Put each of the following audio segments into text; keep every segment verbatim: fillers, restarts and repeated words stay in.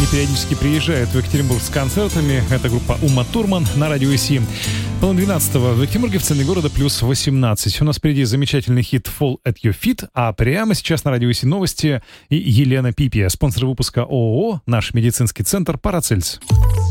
периодически приезжают в Екатеринбург с концертами. Это группа Ума Турман на радио СИ. Половина двенадцатого в Екатеринбурге, в центре города, плюс восемнадцать. У нас впереди замечательный хит «Fall at Your Feet», а прямо сейчас на радио СИ новости и Елена Пипия, спонсор выпуска ООО «Наш медицинский центр Парацельс».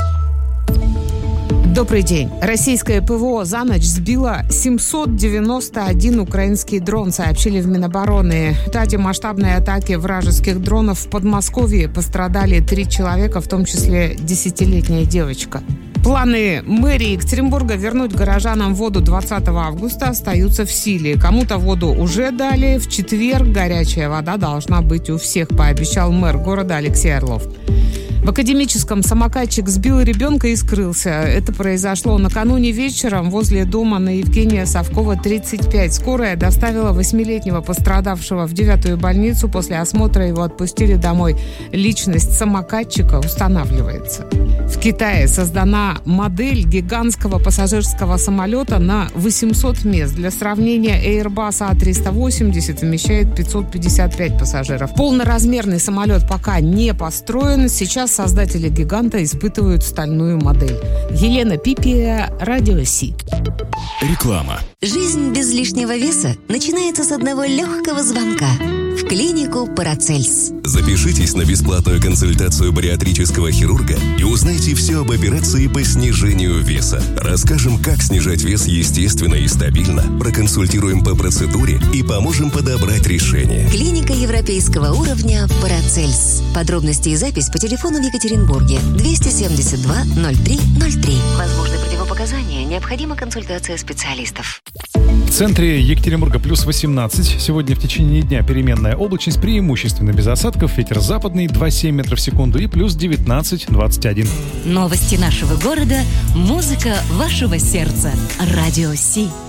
Добрый день. Российское ПВО за ночь сбило семьсот девяносто один украинский дрон, сообщили в Минобороны. В результате масштабной атаки вражеских дронов в Подмосковье пострадали три человека, в том числе десятилетняя девочка. Планы мэрии Екатеринбурга вернуть горожанам воду двадцатого августа остаются в силе. Кому-то воду уже дали. В четверг горячая вода должна быть у всех, пообещал мэр города Алексей Орлов. В Академическом самокатчик сбил ребенка и скрылся. Это произошло накануне вечером возле дома на Евгения Совкова, тридцать пять. Скорая доставила восьмилетнего пострадавшего в девятую больницу. После осмотра его отпустили домой. Личность самокатчика устанавливается. В Китае создана модель гигантского пассажирского самолета на восемьсот мест. Для сравнения, Airbus А триста восемьдесят вмещает пятьсот пятьдесят пять пассажиров. Полноразмерный самолет пока не построен. Сейчас создатели гиганта испытывают стальную модель. Елена Пипия, радио СИ. Реклама. Жизнь без лишнего веса начинается с одного легкого звонка в клинику Парацельс. Запишитесь на бесплатную консультацию бариатрического хирурга и узнайте все об операции по снижению веса. Расскажем, как снижать вес естественно и стабильно, проконсультируем по процедуре и поможем подобрать решение. Клиника европейского уровня Парацельс. Подробности и запись по телефону в Екатеринбурге двести семьдесят два ноль три ноль три. Возможны противопоказания, необходима консультация специалистов. В центре Екатеринбурга плюс восемнадцать. Сегодня в течение дня переменная облачность, преимущественно без осадков. Ветер западный два целых семь десятых метров в секунду и плюс девятнадцать двадцать один. Новости нашего города, музыка вашего сердца. Радио СИ.